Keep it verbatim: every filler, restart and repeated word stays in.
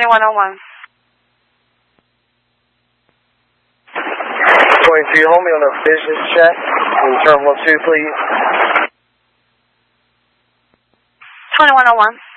twenty-one oh one. twenty-two, hold me on a business check in Terminal two, please. twenty-one oh one.